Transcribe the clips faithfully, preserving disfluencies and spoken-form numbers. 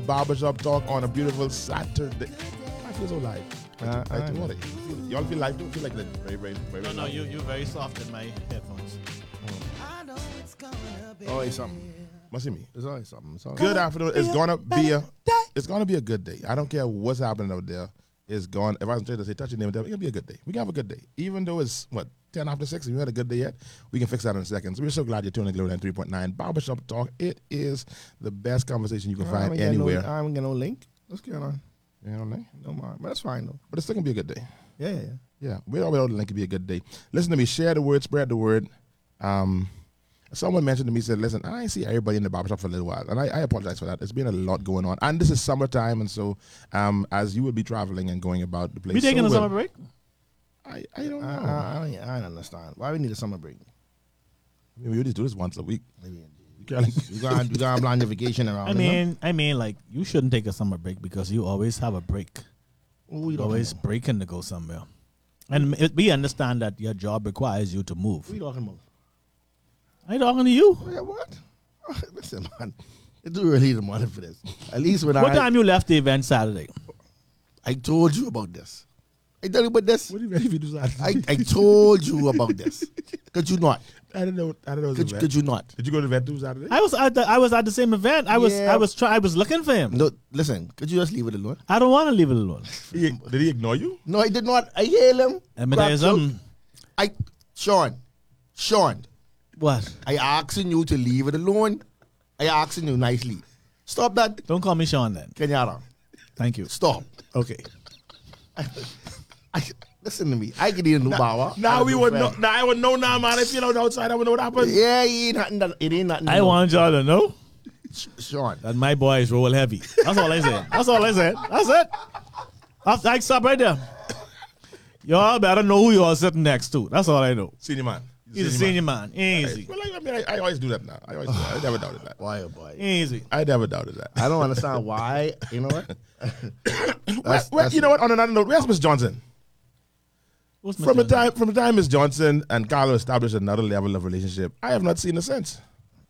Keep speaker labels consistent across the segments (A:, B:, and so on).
A: Barbershop Talk on a beautiful Saturday. I feel so live.
B: Uh,
A: I, I,
B: I-
A: what? Y'all feel live? Don't feel like that? Very, very, very.
C: No, no,
A: live.
C: you you're very soft in my headphones.
B: Always something.
A: Must see me.
B: There's always something. It's always
A: Good afternoon. It's gonna be a. It's gonna be a good day. I don't care what's happening out there. It's gone. If I was trying to say, touch your name, it's gonna be a good day. We can have a good day, even though it's what ten after six. If you had a good day yet, we can fix that in a second. So we're so glad you're tuning in to Glow three point nine Barbershop Talk. It is the best conversation you can
B: I
A: find
B: haven't got
A: anywhere.
B: No, I haven't got no link. What's going on?
A: You know what I mean?
B: No mind. But that's fine, though.
A: But it's still gonna be a good day.
B: Yeah, yeah,
A: Yeah, without without the link, it'd be a good day. Listen to me. Share the word. Spread the word. Um, someone mentioned to me, said, listen, I ain't see everybody in the barbershop for a little while. And I, I apologize for that. It's been a lot going on. And this is summertime. And so um, as you will be traveling and going about the place.
C: We taking
A: so
C: a
A: will-
C: summer break?
A: I, I don't know.
B: I, I, I, don't, I don't understand. Why we need a summer break?
A: I mean, we just do this once a week.
B: Maybe
A: You can't-
B: you got you got to plan your vacation around.
C: I mean, I mean, like you shouldn't take a summer break because you always have a break.
B: who you
C: You're always breaking to go somewhere. And it, we understand that your job requires you to move.
B: Who you talking about?
C: I talking to you.
B: Yeah, what? Listen, man. It's too early in the morning for this. At least when
C: What
B: I
C: time you left the event Saturday?
B: I told you about this. I told you about this.
A: What do you ready to do that?
B: I, I told you about this. Could you not?
A: I don't know. I don't know.
B: Could, you- could you not?
A: Did you go to the event too Saturday?
C: I was at the, I was at the same event. I was
B: Yeah.
C: I was try, I was looking for him.
B: No, listen. Could you just leave it alone?
C: I don't want to leave it alone.
A: He- did he ignore you?
B: No, I did not. I hail him.
C: Let me tell you
B: Crap,
C: something.
B: I, Sean, Sean,
C: What?
B: I asking you to leave it alone. I asking you nicely. Stop that,
C: Don't call me Sean then.
B: Kenyatta.
C: Thank you.
B: Stop.
C: Okay.
B: I, listen to me. I can eat a new bawa.
A: Now we would know. Now I would know now, man. If you know the outside, I would know what happened.
B: Yeah, it ain't nothing. That, it ain't nothing.
C: I
B: no.
C: want y'all to know
B: Sean.
C: that my boys roll heavy. That's all I said. That's all I said. That's it. I, I stop right there. Y'all better know who y'all sitting next to. That's all I know.
A: Senior man.
C: He's a senior man. Easy.
A: Well, I, I mean, I, I always do that now. I always do that. I never doubted that.
B: Why, oh boy?
C: Easy.
A: I never doubted that.
B: I don't understand why. You know what?
A: Well,
B: That's-
A: well,
B: that's-
A: you know what? On another note, where's Miss Johnson?
C: What's
A: From the
C: Mister
A: time from the time Miss Johnson and Carlo established another level of relationship, I have not seen her since.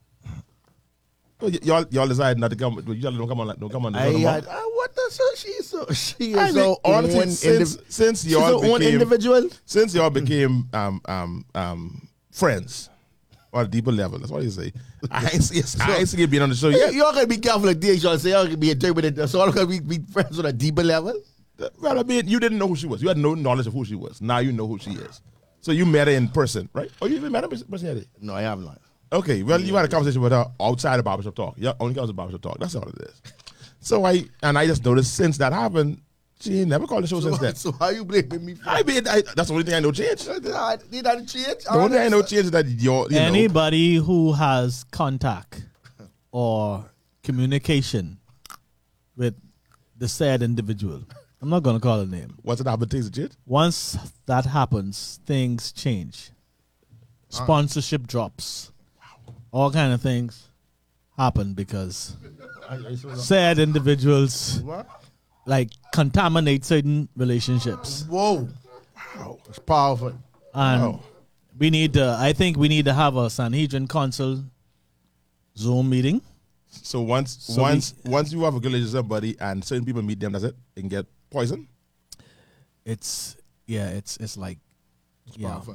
A: Well, y- y'all y'all decided not to come. Y'all don't come on. Don't come on.
B: I,
A: no more.
B: I, I, what the so she's so she is
A: I mean,
B: her
A: honestly,
B: own
A: since
B: indiv-
A: since
B: she's
A: y'all
B: her own
A: became
B: individual.
A: since y'all became um um um friends on a deeper level. That's what you say. I ain't see I ain't see you being on the show
B: Yeah.
A: yet.
B: Y'all gotta be careful like this. Y'all say y'all can be interpreted. So y'all gotta be, be friends on a deeper level.
A: Well, I mean, you didn't know who she was. You had no knowledge of who she was. Now you know who she is. So you met her in person, right? Oh, you even met her in person yet?
B: No, I have not.
A: Okay, well, you had a conversation with her outside of Barbershop Talk. Yeah, only comes to Barbershop Talk. That's all it is. So I, and I just noticed since that happened, she ain't never called the show since then.
B: So how you blaming me for
A: I mean, I, that's the only thing I know changed. The
B: that? Did that change?
A: only thing I know changed is that you're, you know,
C: Anybody who has contact or communication with the said individual, I'm not going to call a name.
A: what's it happen things change?
C: Once that happens, things change. Sponsorship drops. All kind of things happen because said individuals
B: What?
C: like contaminate certain relationships.
B: Whoa. Wow. It's powerful.
C: And
A: Wow.
C: we need to, I think we need to have a Sanhedrin Council Zoom meeting.
A: So once,
C: So
A: once, once you have a good relationship with somebody and certain people meet them, that's it. They can get poison.
C: It's, yeah, it's it's like,
B: It's
C: yeah,
B: powerful.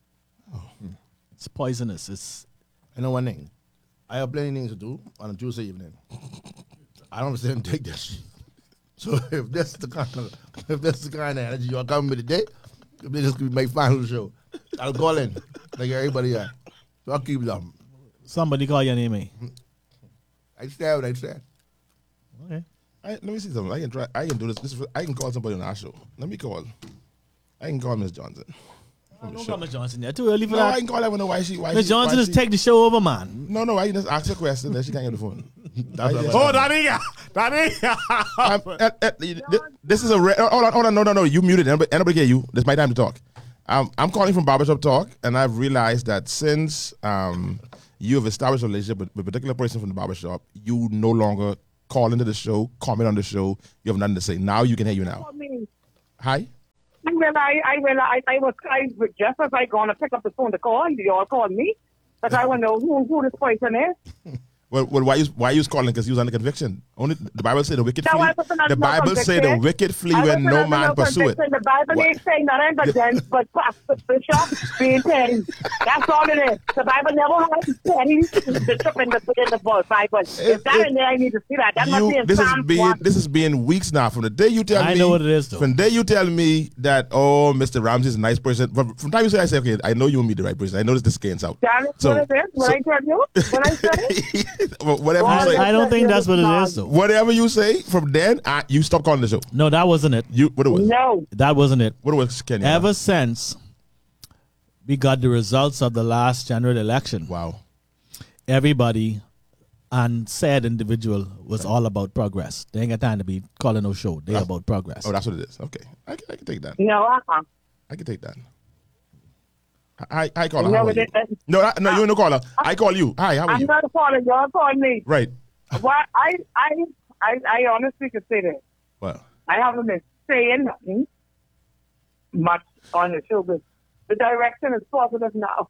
C: it's poisonous. It's,
B: I know one thing. I have plenty of things to do on a Tuesday evening. I don't understand take this. So if that's the kind of if that's the kind of energy you're coming with today, this is gonna be my final show. I'll call in like everybody else. So I'll keep them.
C: somebody call your name, eh?
B: I stand what I stand.
C: Okay.
A: I, let me see something. I can try. I can do this. this is, I can call somebody on our show. Let me call. I can call Miss Johnson.
C: Don't call Miss Johnson yet. Too early for
A: No, I
C: that.
A: can call her. I don't know why she. Why
C: Miss
A: she,
C: Johnson
A: why
C: is
A: she,
C: take the show over, man.
A: No, no. I can just ask her a question. Then she can't get the phone.
B: That's
A: I-
B: what
C: Oh, Danny, Danny.
A: Um, uh, uh, th- this is a re- hold on, hold on, no, no, no. You muted. Anybody, anybody hear you? This is my time to talk. Um, I'm calling from Barbershop Talk, and I've realized that since um, you have established a relationship with, with a particular person from the barbershop, you no longer call into the show, comment on the show. You have nothing to say. Now you can hear you now.
D: called me.
A: Hi.
D: I realized, I realized I was, I was just as I going to pick up the phone to call, you all called me. But I want to know who, who this person is.
A: Well, well why you why you was calling? Because you was under conviction Only the Bible say the wicked
D: Now,
A: flee.
D: I wasn't
A: The
D: under no
A: Bible say the
D: conviction.
A: wicked flee
D: I
A: when
D: wasn't
A: no
D: under
A: man
D: no
A: pursue it.
D: conviction. The Bible
A: What?
D: ain't saying nothing but then, but Pastor Bishop being petty. That's all it is. The Bible never has petty Bishop in the in the Bible. If that in there, I need to see that. That must be
A: You,
D: in
A: this is
D: Psalms
A: being
D: one.
A: this is being weeks now. From the day you tell
C: I
A: me,
C: know what it is, though.
A: From the day you tell me that, oh, Mister Ramsey is a nice person. From, from the time you say, I say, okay, I know you and me the right person. I know this gains out.
D: That is
A: So-
D: what it is. What
A: so-
D: I tell you, what I say.
A: Whatever
D: Well,
A: you say,
C: I, I don't think that's what it is, though.
A: whatever you say, from then I, you stop calling the show.
C: No, that wasn't it.
A: You what it was?
D: No.
C: That wasn't it.
A: What it was, Kenya?
C: Ever since we got the results of the last general election,
A: Wow.
C: everybody and said individual was all about progress. They ain't got time to be calling no show. They about progress.
A: Oh, that's what it is. Okay, I can, I can take that.
D: No, uh-uh.
A: I can take that. Hi, hi, caller.
D: No,
A: How are
D: it
A: you?
D: isn't.
A: No, that- no, you ain't no caller. I call you. Hi, how are
D: I'm
A: you?
D: not calling you. I'm calling me.
A: Right.
D: What I, I, I, I honestly can say this.
A: Well,
D: I haven't been saying nothing much on the show, but the direction is positive now.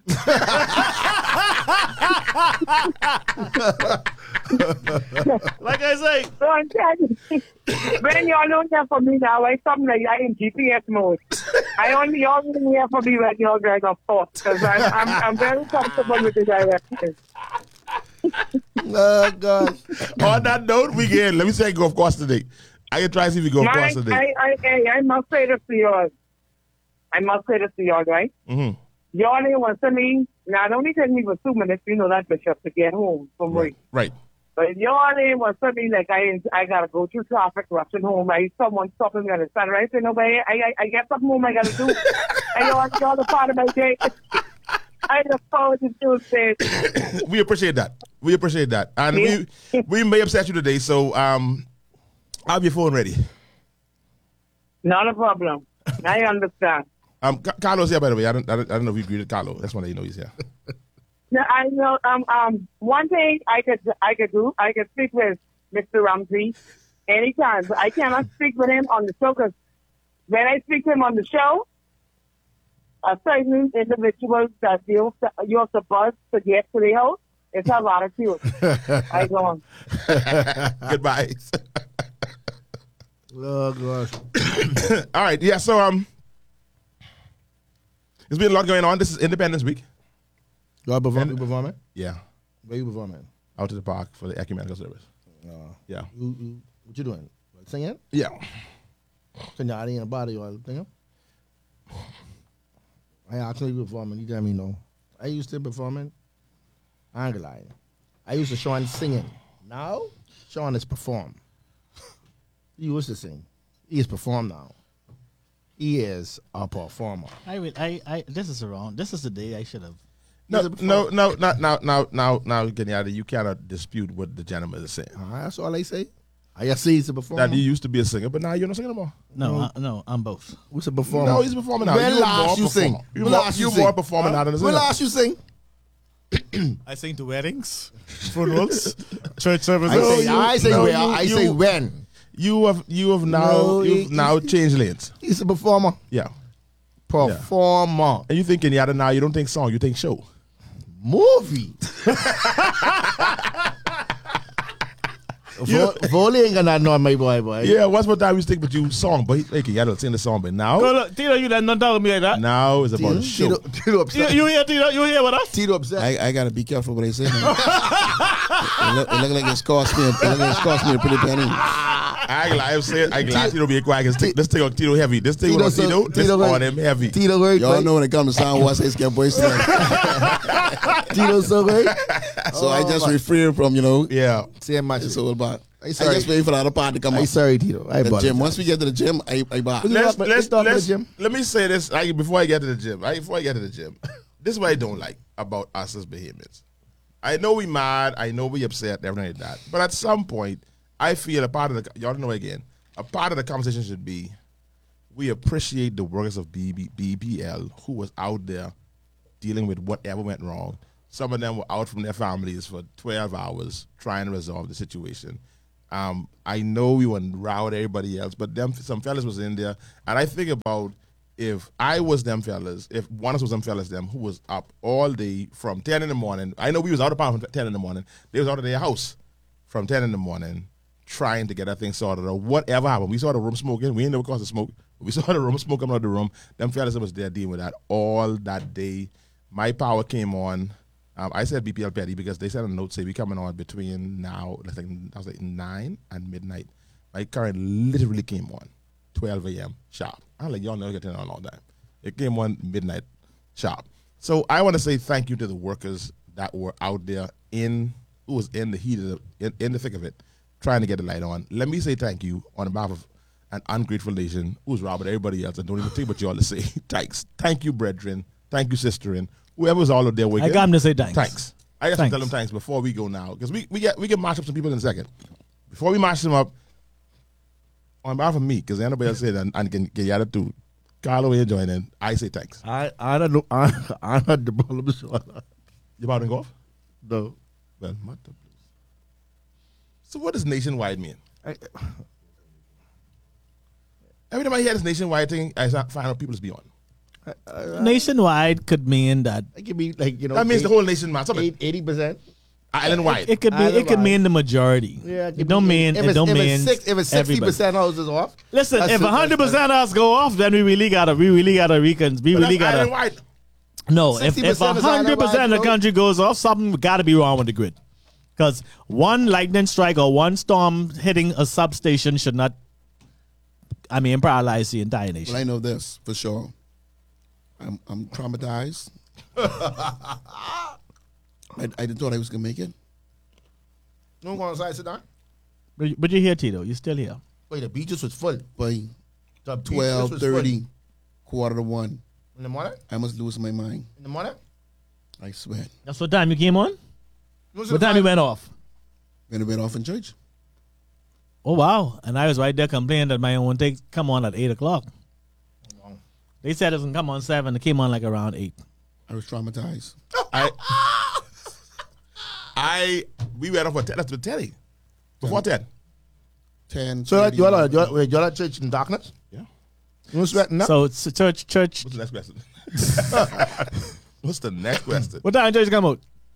C: Like I say,
D: So I'm telling you, when y'all don't hear from me now, I something like I in G P S mode. I only y'all only hear from me when y'all guys are fought because I'm, I'm I'm very comfortable with the direction.
B: Oh gosh.
A: on that note, we get. Let me say, go of course today. I can try to see if we go of
D: My,
A: course today.
D: I, I, I, I must say this to y'all. I must say this to y'all, right?
A: Mm-hmm.
D: Y'all ain't want to me. Now, it only take me for two minutes, you know, that Bishop, to get home from work.
A: Right. Right.
D: But y'all ain't want to me like I I got to go through traffic, rushing home. I someone stopping me on the sunrise. You know, but I, I, I get something home I got to do. And y'all, y'all the part of my day. I look forward to Tuesday.
A: We appreciate that. We appreciate that, and
D: Yeah.
A: we we may upset you today. So um, have your phone ready.
D: Not a problem. I understand.
A: Um, Ca- Carlos here, by the way. I don't, I don't, I don't know if you greeted Carlo. That's when you know he's here.
D: Now, I know. Um, um, one thing I could, I could do, I could speak with Mister Ramsey anytime, but I cannot speak with him on the show because when I speak to him on the show, a certain individual that you're, you're supposed to get to the house, it's a lot of you. I go on.
A: Goodbye.
B: Oh gosh.
A: All right. Yeah. So um, there's been a lot going on. This is Independence Week.
B: You all perform, you performing?
A: Yeah.
B: Where you performing?
A: Out to the park for the ecumenical service.
B: Uh,
A: Yeah.
B: you, you, what you doing? Singing?
A: Yeah.
B: Sing your audience body or singing? I actually performing. You tell me no. I used to performing. I ain't gonna lie. I used to Sean singing. Now Sean is perform. He used to sing. He is perform now. He is a performer.
C: I, will- I, I, this is wrong. This is the day I should have.
A: No, no, no, no, now, now, now, now, Kenyatta, you cannot dispute what the gentleman is saying.
B: Uh, that's all I say. I just see he's a performer.
A: That you used to be a singer, but now you're not singing anymore.
C: No, I, no, I'm both.
B: Who's a performer?
A: No, he's performing now.
B: When
A: You
B: last
A: more
B: you sing?
A: performer. You
B: When
A: more-
B: last
A: you
B: you
A: more
B: sing?
A: performing now than a
B: When
A: singer.
B: last you sing?
C: I sing to weddings, funerals, church services.
B: I say,
A: you-
B: I say
A: no,
B: where.
A: you-
B: I
A: you-
B: say when.
A: You have, you have now,
B: No,
A: you've
B: he-
A: now
B: he-
A: changed lanes.
B: He's a performer.
A: Yeah,
B: Performer.
A: and you think Kenyatta now? You don't think song, you think show.
B: Movie. Vo- Volley ain't gonna know my boy, boy.
A: Yeah, once upon a time we stick with you song, but he, hey, Kenyatta sing the song, but now,
C: No, look, Tito, you done not talk to me like that.
A: now it's about
B: Tito,
A: the show.
B: Tito, Tito
C: You,
B: upset.
C: you here, Tito? You here with us?
B: Tito upset.
E: I, I gotta be careful what I say. Man. it, look, it look like it's cost me. It look like it's cost me a pretty penny.
A: I ain't lie, I'm saying, I glad Tito be quiet. This, this thing on Tito heavy. This thing
B: Tito
A: on
B: so-
A: Tito, this
B: Tito
A: on
B: very-
A: him heavy.
B: Tito very
E: Y'all
B: quick.
E: know when it comes to sound, what's his get boys. So
B: Tito so great.
E: I just refrain from you know.
A: Yeah.
B: Same match.
E: It's all about.
B: I
E: I
B: sorry.
E: just wait for the other part to come
B: I
E: up.
B: sorry, Tito. I
E: The
B: bought
E: gym.
B: it.
E: Once we get to the gym, I I buy.
B: Let's
A: Let's
B: talk-
A: let's
B: let's talk about
A: let's
B: the gym.
A: let me say this like, before I get to the gym. Right, before I get to the gym, this is what I don't like about us as behemoths. I know we mad, I know we upset, everything like that. But at some point, I feel a part of the y'all know again. A part of the conversation should be we appreciate the workers of B B, B B L who was out there dealing with whatever went wrong. Some of them were out from their families for twelve hours trying to resolve the situation. Um, I know we went route everybody else, but them some fellas was in there, and I think about if I was them fellas, if one of us was them fellas, them who was up all day from ten in the morning. I know we was out of town from ten in the morning. They was out of their house from ten in the morning trying to get that thing sorted or whatever happened. We saw the room smoking. We ain't never caused the smoke. We saw the room smoke coming out of the room. Them fellas was there dealing with that all that day. My power came on. Um, I said B P L petty because they said on the note say we coming on between now, I think that was like nine and midnight. My current literally came on twelve a.m. sharp. I'm like, y'all never get in on all that. It came on midnight sharp. So I want to say thank you to the workers that were out there in, who was in the heat of the, in, in the thick of it, trying to get the light on. Let me say thank you on behalf of an ungrateful nation who's robbing everybody else and don't even think what y'all to say. Thanks. Thank you, brethren. Thank you, sisterin. Whoever was all of there working.
C: I got him to say thanks.
A: Thanks. I got to tell them thanks before we go now. Because we, we get we get match up some people in a second. Before we match them up, on behalf of me, because anybody else said and, and can get your attitude, Carlo ain't joining. I say thanks.
B: I I don't know. I I had the problem. So
A: You about to go off?
B: no.
A: Well, what the blues. So what does nationwide mean?
B: I,
A: Every time I hear this nationwide thing, I start find out people is beyond.
B: I, I,
C: Nationwide could mean that
B: it could be like you know.
A: That means
B: eight-
A: the whole nation, man.
B: eight- eighty percent.
A: Island-wide.
C: it could be.
B: Either
C: It could
B: way.
C: mean the majority.
B: Yeah,
C: It don't mean.
B: if
C: It
B: it's,
C: don't
B: if
C: mean
B: it's six, if it's sixty
C: everybody.
B: percent houses off.
C: Listen,
B: that's
C: if
B: it,
C: a hundred
B: that's-
C: percent of us go off, then we really gotta. We really gotta recon. We
A: But
C: really
A: that's
C: gotta.
A: island-wide.
C: No, if if
B: sixty percent
C: a
B: is
C: hundred percent of the
B: island-wide,
C: country goes off, something got to be wrong with the grid. Because one lightning strike or one storm hitting a substation should not, I mean, paralyze the entire nation.
E: Well, I know this for sure. I'm I'm traumatized. I, I didn't thought I was gonna make it.
B: No go outside, sit down.
C: But, you- but you're here, Tito. You're still here.
B: Wait, the beaches was full.
E: By
B: The beaches
E: twelve
B: was full.
E: thirty, quarter to one,
B: in the morning.
E: I must lose my mind.
B: In the morning.
E: I swear.
C: That's what time you came on?
B: Most of
C: What
B: the
C: time you went off?
E: When I went off in church.
C: Oh, wow. And I was right there complaining that my own take come on at eight o'clock. They said it doesn't come on seven. It came on like around eight.
E: I was traumatized.
A: I, I, we went off for ten. That's with Teddy. Before ten.
E: Ten.
B: So
E: thirty,
B: you all at you all- wait, you all at church in darkness?
A: Yeah.
B: You was sweating that?
C: So it's church, church.
A: What's the next question? What's the next question?
C: What time church come out?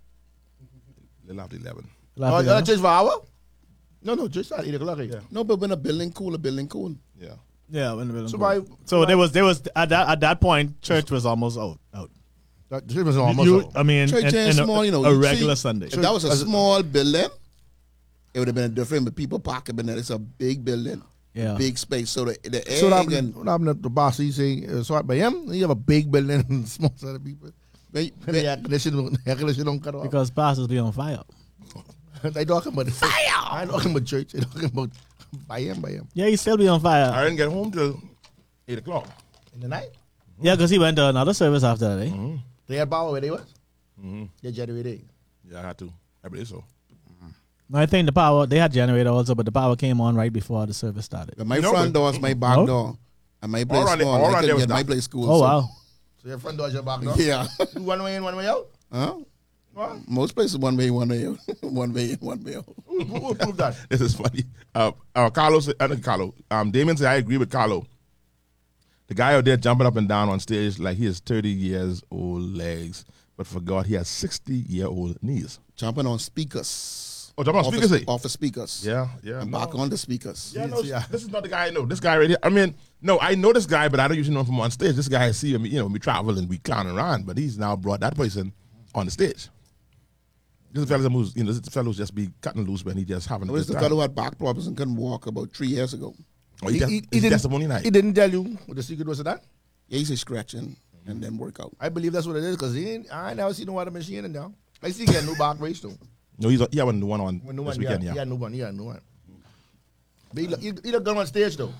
A: Little after eleven.
B: Oh, you all at church for an hour? No, no, church at eight o'clock. Yeah.
E: No, but when a building cool, a building cool.
A: Yeah.
C: Yeah. When the
B: So by
C: So there was there was at that at that point church was almost out. out.
B: that church was almost
C: You-
B: over.
C: I mean,
E: Church
C: in,
E: ain't
C: in a,
E: small, you know.
C: a
E: You
C: regular
E: see,
C: Sunday.
E: If that was a
B: As a-
E: small building, it would have been a different. But people parking in there. It's a big building,
C: Yeah.
E: big space. So the the
B: So what
E: egg and
B: happened, what happened at the boss? He say, uh, so by him, you have a big building and small set of people.
E: they,
B: And the air conditioning, the air conditioning don't cut off.
C: Because pastors be on fire.
B: They talking about fire. I ain't talking about church. They talking about by him, by him.
C: Yeah, he still be on fire.
A: I didn't get home till eight o'clock.
B: In the night,
C: Yeah, because he went to another service after that, eh?
B: they had power where they was.
A: Mm-hmm.
B: They generated.
A: Yeah, I had to. I believe so.
C: No, I think the power, they had generator also, but the power came on right before the service started.
E: But my
A: You know
E: front
A: what?
E: door is my back
C: No?
E: door, and my place
A: around the-
E: small.
A: all
E: I
A: around there
E: couldn't
A: was
E: get my
A: dark.
E: place school.
C: Oh,
E: so-
C: wow.
B: So your front door is your back door?
E: Yeah.
B: You one way in, one way out?
E: Huh?
B: What?
E: Most places one way, one way, out. one way in, one way out.
B: Who, who, who proved that?
A: This is funny. Uh, uh, Carlos, uh, not Carlo. Um, Damon said, I agree with Carlo. The guy out there jumping up and down on stage like he has thirty years old legs, but for God, he has sixty year old knees.
E: Jumping on speakers.
A: Oh, jumping on
E: Off
A: speakers,
E: the-
A: eh?
E: Off the speakers.
A: Yeah, yeah.
E: And
A: no.
E: back on the speakers.
A: Yeah, no,
B: Yeah.
A: this is not the guy I know. This guy right here. I mean, no, I know this guy, but I don't usually know him from on stage. This guy I see him, you know, when we travel and we clown around, but he's now brought that person on the stage. This is a fellow who's, you know, this is a fellow who's just be cutting loose when he just having a
E: Where's
A: good
E: the
A: time.
E: fellow who had back problems and couldn't walk about three years ago?
A: Oh, he, just,
B: he,
A: it's
B: didn't,
A: testimony night.
B: he didn't tell you what the secret was of that?
E: Yeah, he's a scratching and then work out.
B: I believe that's what it is because I ain't never seen no other machine in there. I see he get a new back race though.
A: No, he's he had one, the one on
B: When no
A: this
B: one, yeah,
A: weekend,
B: yeah.
A: yeah.
B: He had no one, he had no one. But he look, he, he look good on stage though.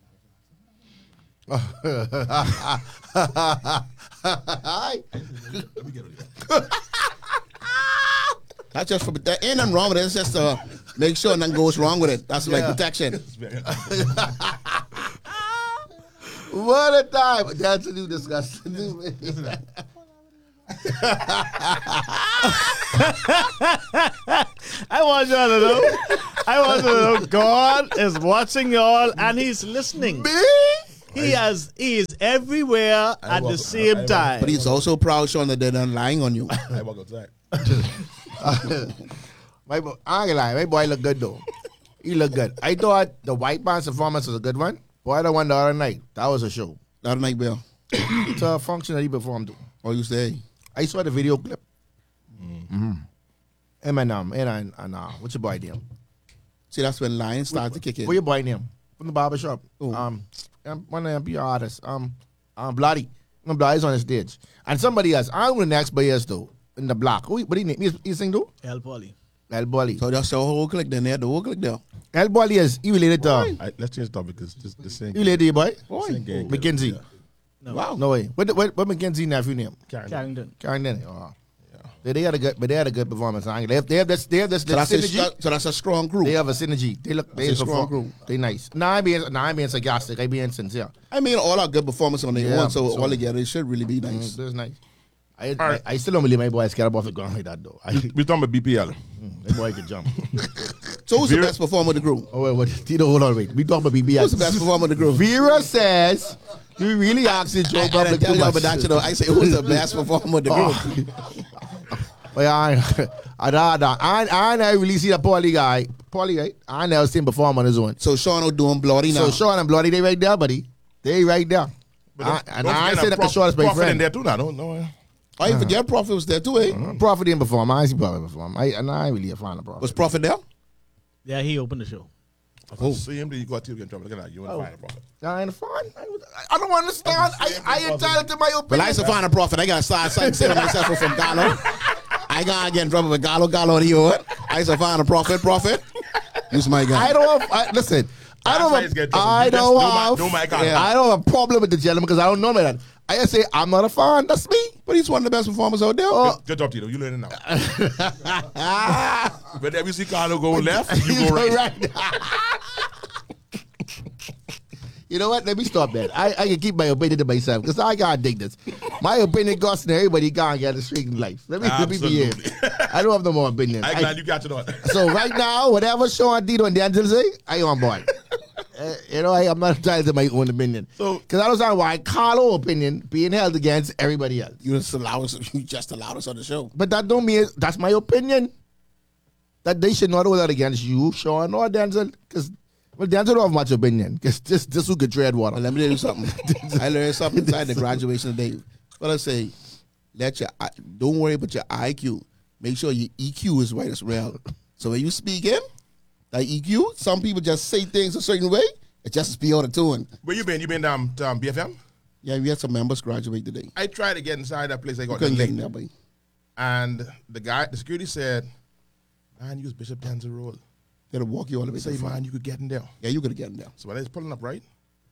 E: That's just for that ain't nothing wrong with it. It's just to make sure nothing goes wrong with it. That's like
B: Yeah.
E: protection.
B: What a time! That's a new discussion.
C: I want y'all to know. I want you to know God is watching y'all and he's listening. He has he is everywhere at the
A: walk-
C: same
A: I-
C: time.
E: But he's also proud showing that they're not lying on you.
A: I walk outside.
B: My boy, I ain't gonna lie, my boy look good though. He looked good. I thought the white man's performance was a good one. Boy, the one the other night, that was a show.
E: The other night, Bill.
B: It's a function that he performed to.
E: Oh, you say?
B: I saw the video clip. Mm-hmm. Him and um, and, and, and uh, what's your boy name?
E: See, that's when Lions start to kick in.
B: What your boy name? From the barbershop.
E: Who?
B: Um, um, one of them P R artists. Um, um, Bloody. Um, Bloody's on the stage. And somebody else. I don't know the next boy is though. In the block. Who, what he name? He, he sing though?
C: El Polly.
B: El Bolly.
E: So that's the whole click then. They had the whole click there.
B: El Bolly is, he related to,
A: I, let's change the topic because just the same.
B: he related to your boy?
A: Same gang.
B: McKenzie.
C: No.
B: Wow. No way. What, what, what McKenzie nephew name?
C: Carrington.
B: Karen Denny. Oh. They, they had a good, but they had a good performance. They have, they have this, they have this,
E: So
B: this
E: that's, a,
B: synergy.
E: so that's a strong group.
B: They have a synergy. They look, they
E: That's a strong
B: perform.
E: group.
B: They nice. Nah, I being, nah, I being sarcastic. I being sincere.
E: I mean, all our good performance on their
B: Yeah,
E: own, so,
B: so-
E: all together, it should really be
B: Mm,
E: nice.
B: that's nice. I,
A: All right.
B: I, I still don't believe my boy scared off the ground like that though. I,
A: We're talking about B P L.
B: that boy could jump.
E: So who's
A: Vera-
E: the best performer of the group?
B: Oh wait, what? Tito, hold on, wait. We talking about B B S.
E: Who's the best performer of the group?
B: Vera says, "You really asking Joe
E: I, I,
B: Public
E: tell
B: too
E: y'all,
B: much."
E: but that, you know, I say who's the best performer of the group?
B: Well, I, I, I, I, I never really see that Paulie guy. Paulie, right? I never seen him perform on his own.
E: So Sean doing bloody now.
B: So Sean and Bloody, they right there, buddy. They right there.
A: But
B: I,
A: don't-
B: and
A: don't
B: I ain't
A: forget
B: say that
A: that
B: because Sean is my
A: Prophet in
B: friend.
A: there too now. Don't know.
E: Oh, you forget Prophet was there too, eh?
B: Prophet didn't perform. I ain't see Prophet perform. I, and I ain't really a fan of Prophet.
E: Was Prophet there?
C: Yeah, he opened the show.
A: Oh. See him, then you got to get in trouble. Look at that. You
B: Oh.
A: want to find a Prophet.
B: I ain't a fan. I, I don't understand. I, I entitled to my opinion.
E: Well, I used to find a Prophet. I got to start saying myself from Gallo. I got to get in trouble with Gallo. Gallo, you what? I used to find a Prophet. Prophet. Who's my guy?
B: I don't have, I, listen, I
A: That's
B: don't
A: why
B: have,
A: he's getting trouble.
B: I
A: You just
B: don't
A: do my-
B: have,
A: do my guy.
B: yeah, I don't have a problem with the gentleman because I don't know about that. I just say I'm not a fan. That's me.
E: But he's one of the best performers out there.
B: Oh.
A: Good, good job, Tito. You learning now. Whenever you see Carlo go left, you
B: He's
A: go right.
B: You know what? Let me stop that. I, I can keep my opinion to myself because I can't dig this. My opinion costs everybody can't get a streak in life. Let me, let me be here.
A: Absolutely.
B: I don't have no more opinion.
A: I'm
B: I-
A: glad you got to know it.
B: so right now, whatever Sean Dito and Denzel say, I on board. Uh, you know, I, I'm not entitled to my own opinion.
A: So-
B: Because I don't understand why Carlo opinion being held against everybody else.
E: You just allowed us. You just allowed us on the show.
B: But that don't mean that's my opinion. That they should not hold that against you, Sean or Denzel. Because well, Denzel don't have much opinion. Because this this who could tread water.
E: Well, let me tell you something. I learned something inside the graduation today. What I say, let your I- don't worry about your I Q. Make sure your E Q is right as well. So when you speaking, that E Q, some people just say things a certain way. It just be out of tune.
A: Where you been? You been um, to um, B F M?
E: Yeah, we had some members graduate today.
A: I tried to get inside that place. I got
E: Couldn't get
A: late.
E: in there, boy.
A: And the guy, the security said, man, use Bishop Denzel Road.
E: They had to walk you all the way
A: I
E: to the
A: say, man,
E: front.
A: you could get in there.
E: Yeah, you could get in there.
A: So when I was pulling up, right,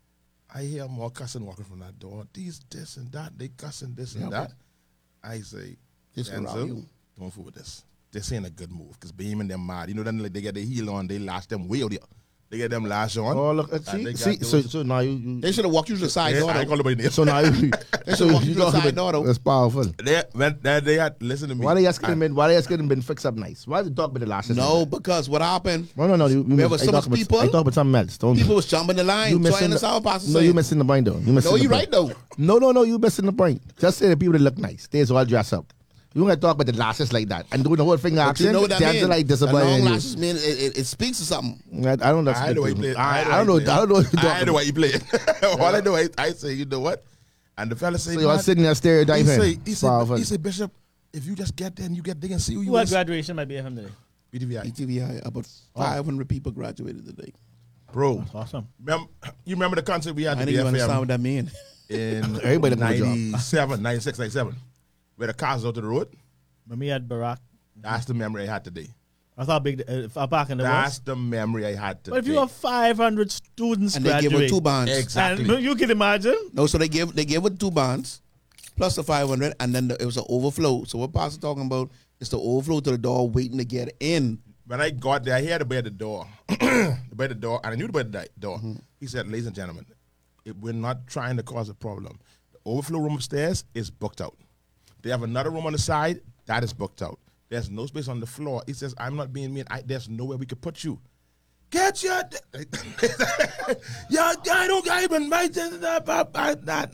A: I hear more cussing walking from that door. These, this, and that. They cussing this and
E: Yeah,
A: that. I say,
E: This will rob
A: Denzel,
E: you.
A: don't fool with this. This ain't a good move because Beam and them mad. You know, then like, they get their heel on, they lash them way out there. They get them lash on.
B: Oh, look, uh,
A: and
B: see,
A: they got
B: see so,
A: those-
B: so now you, you
E: They should have walked you to the side
A: Yeah,
E: door.
A: I ain't
E: though.
A: call nobody name.
B: so now you, so
E: walk
B: you
E: you to the
B: talking
E: side
B: about-
E: door, though.
B: that's powerful.
A: They, when, they, they had, listen to me.
B: Why they asking
A: I-
B: him been, why they asking him been fixed up nice? Why did you talk about the last
E: No, because what happened,
B: No, no, no. You, you
E: There
B: miss-
E: was
B: I
E: so
B: talk
E: much
B: about,
E: people.
B: I talk about something else. Don't
E: people was jumping the
B: you
E: line, trying
B: missing
E: to
B: the,
E: sound pastor
B: No,
E: saying,
B: you missing the point though. You missing
E: No,
B: the
E: you
B: point.
E: right though.
B: No, no, no. You missing the point. Just say the people that look nice. They all dress up. You want to talk about the lashes like that and doing the whole finger
E: But
B: action.
E: you know what that
B: Denzel
E: means?
B: like
E: the long
B: disappointing you.
E: lashes mean it, it, it speaks to something.
B: I, I don't know.
A: I had the way he played.
B: I, I don't know. I don't know. What you're
A: I had the
B: talking
A: way he played. All I know, I, I say, you know what? And the fella say,
B: So you're
A: man,
B: sitting there
A: he
B: stereotyping.
A: say, he say,
B: Powerful.
A: he say, Bishop, if you just get there and you get there and see who you
C: Who had
A: is,
C: graduation by B F M today?
A: B T V I.
E: E T V I, about five hundred people graduated today.
A: Bro,
C: Awesome.
A: remember, you remember the concert we had
E: I
A: at
E: didn't
A: the
E: even understand what
A: B F
E: that mean.
A: M in
B: Everybody done a good job.
A: ninety-seven, ninety-six, ninety-seven, where the cars out to the road?
C: When me had Barack,
A: That's the memory I had today.
C: I thought big uh, far back in the
A: That's
C: West.
A: the memory I had today.
C: But if you have five hundred students
E: And they gave her
C: graduate,
E: two bonds.
A: Exactly.
C: and you can imagine.
E: No, so they gave they gave her two bonds, plus the five hundred, and then the, it was an overflow. So what Pastor talking about is the overflow to the door, waiting to get in.
A: When I got there, I had to by the door, the by the door, and I knew the by the door.
E: Mm-hmm.
A: He said, "Ladies and gentlemen, it, we're not trying to cause a problem. The overflow room upstairs is booked out. They have another room on the side that is booked out. There's no space on the floor." He says, "I'm not being mean. I, there's nowhere we could put you. Get your, yeah, I don't even mind that.